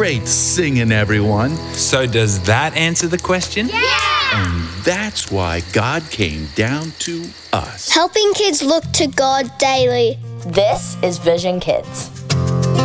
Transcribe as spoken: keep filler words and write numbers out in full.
Great singing, everyone. So does that answer the question? And that's why God came down to us. Helping kids look to God daily. This is Vision Kids.